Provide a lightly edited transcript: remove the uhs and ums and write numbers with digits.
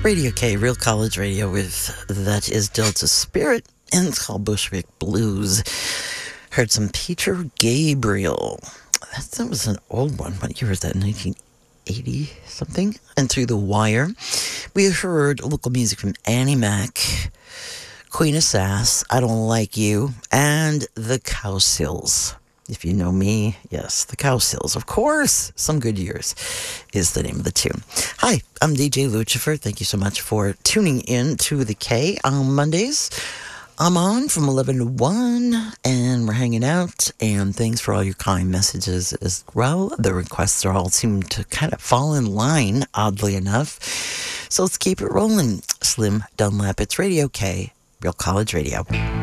Radio K, Real College Radio with That Is Delta Spirit, and it's called Bushwick Blues. Heard some Peter Gabriel. That was an old one. What year was that? 1980 something? And Through the Wire. We heard local music from Annie Mac, Queen of Sass, I Don't Like You, and the Cowsills. If you know me, yes, the Cowsills. Of course, Some Good Years is the name of the tune. Hi, I'm DJ Lucifer. Thank you so much for tuning in to the K on Mondays. I'm on from 11 to 1, and we're hanging out, and thanks for all your kind messages as well. The requests all seem to kind of fall in line, oddly enough. So let's keep it rolling. Slim Dunlap, it's Radio K, Real College Radio.